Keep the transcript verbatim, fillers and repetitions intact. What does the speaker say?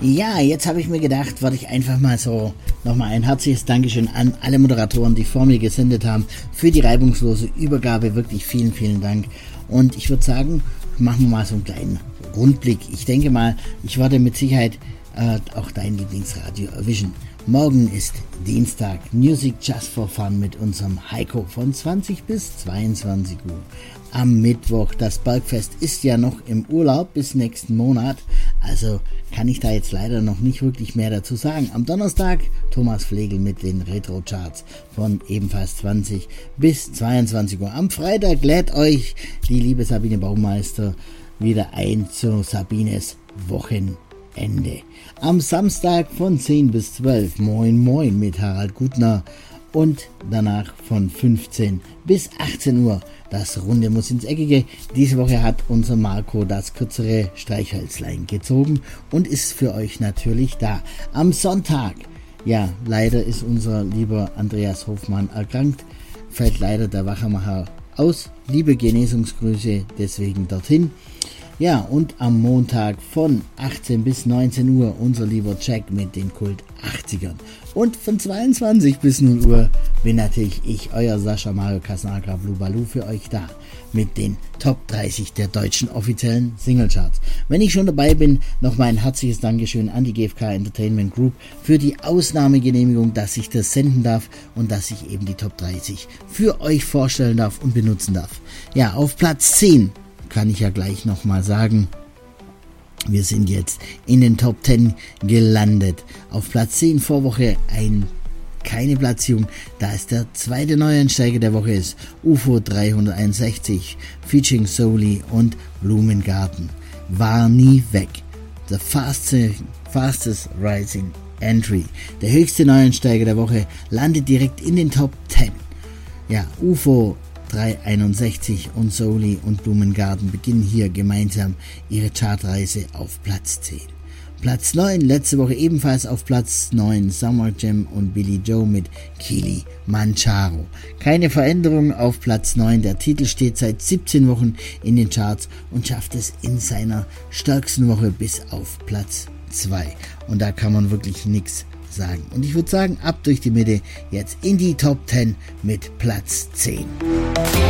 Ja, jetzt habe ich mir gedacht, würde ich einfach mal so nochmal ein herzliches Dankeschön an alle Moderatoren, die vor mir gesendet haben, für die reibungslose Übergabe. Wirklich vielen, vielen Dank. Und ich würde sagen, machen wir mal so einen kleinen Rundblick. Ich denke mal, ich werde mit Sicherheit äh, auch dein Lieblingsradio erwischen. Morgen ist Dienstag, Music Just for Fun mit unserem Heiko von zwanzig bis zweiundzwanzig Uhr. Am Mittwoch, das Bergfest ist ja noch im Urlaub bis nächsten Monat, also kann ich da jetzt leider noch nicht wirklich mehr dazu sagen. Am Donnerstag Thomas Flegel mit den Retro-Charts von ebenfalls zwanzig bis zweiundzwanzig Uhr. Am Freitag lädt euch die liebe Sabine Baumeister wieder ein zu Sabines Wochenende. Am Samstag von zehn bis zwölf Moin Moin mit Harald Gutner und danach von fünfzehn bis achtzehn Uhr das Runde muss ins Eckige. Diese Woche hat unser Marco das kürzere Streichhölzlein gezogen und ist für euch natürlich da. Am Sonntag, ja, leider ist unser lieber Andreas Hofmann erkrankt, fällt leider der Wachermacher aus. Liebe Genesungsgrüße deswegen dorthin. Ja, und am Montag von achtzehn bis neunzehn Uhr unser lieber Jack mit den Kult achtzigern. Und von zweiundzwanzig bis null Uhr bin natürlich ich, euer Sascha Mario Kasnagra Blue Baloo, für euch da mit den Top dreißig der deutschen offiziellen Singlecharts. Wenn ich schon dabei bin, nochmal ein herzliches Dankeschön an die G F K Entertainment Group für die Ausnahmegenehmigung, dass ich das senden darf und dass ich eben die Top dreißig für euch vorstellen darf und benutzen darf. Ja, auf Platz zehn kann ich ja gleich nochmal sagen, wir sind jetzt in den Top zehn gelandet. Auf Platz zehn Vorwoche ein, keine Platzierung, da ist der zweite Neueinsteiger der Woche ist U F O dreihunderteinundsechzig, featuring Soli und Blumengarten. War nie weg. The fastest, fastest rising entry. Der höchste Neueinsteiger der Woche landet direkt in den Top zehn. Ja, U F O dreihunderteinundsechzig und Soli und Blumengarten beginnen hier gemeinsam ihre Chartreise auf Platz zehn. Platz neun, letzte Woche ebenfalls auf Platz neun, Summer Jam und Billy Joe mit Kilimanjaro. Keine Veränderung auf Platz neun, der Titel steht seit siebzehn Wochen in den Charts und schafft es in seiner stärksten Woche bis auf Platz zwei. Und da kann man wirklich nichts sagen. Und ich würde sagen, ab durch die Mitte, jetzt in die Top zehn mit Platz zehn.